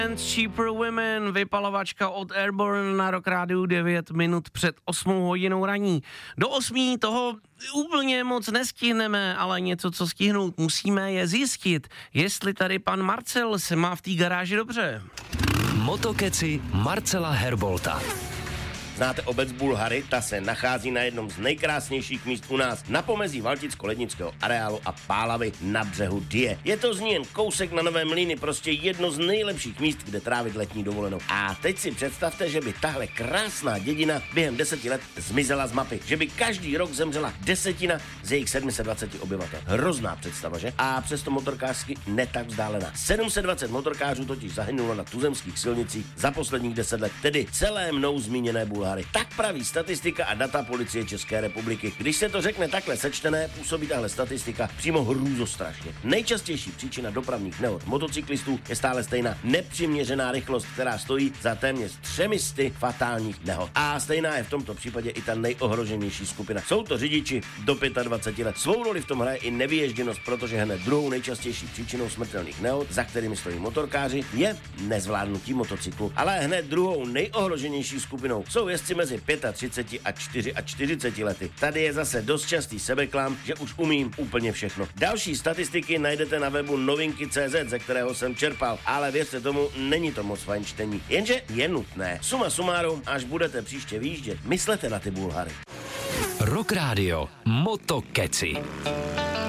Cheaper Women, vypalovačka od Airborne na Rock Radio 9 minut před 8 hodinou raní. Do 8 toho úplně moc nestihneme, ale něco, co stihnout musíme, je zjistit, jestli tady pan Marcel se má v té garáži dobře. Motokeci Marcela Herbolta. Znáte obec Bulhary? Ta se nachází na jednom z nejkrásnějších míst u nás, na pomezí Valticko-Lednického areálu a Pálavy na břehu Dyje. Je to z ní jen kousek na Nové Mlýny, prostě jedno z nejlepších míst, kde trávit letní dovolenou. A teď si představte, že by tahle krásná dědina během 10 let zmizela z mapy, že by každý rok zemřela 10 z jejich 720 obyvatel. Hrozná představa, že? A přesto motorkářsky ne tak vzdálená. 720 motorkářů totiž zahynulo na tuzemských silnicích za posledních 10 let, tedy celé mnou zmíněné Bulhary. Tak praví statistika a data Policie České republiky. Když se to řekne takhle sečtené, působí tahle statistika přímo hrůzostrašně. Nejčastější příčina dopravních nehod motocyklistů je stále stejná: nepřiměřená rychlost, která stojí za téměř 300 fatálních nehod. A stejná je v tomto případě i ta nejohroženější skupina. Jsou to řidiči do 25 let. Svou roli v tom hraje i nevyježděnost, protože hned druhou nejčastější příčinou smrtelných nehod, za kterými stojí motorkáři, je nezvládnutí motocyklu. Ale hned druhou nejohroženější skupinou jsou jezdci mezi 35 a 44 lety. Tady je zase dost častý sebeklam, že už umím úplně všechno. Další statistiky najdete na webu novinky.cz, ze kterého jsem čerpal, ale věřte tomu, není to moc fajn čtení. Jenže je nutné. Suma sumárum, až budete příště vyjíždět, myslete na ty Bulhary. Rock Radio Motokeci.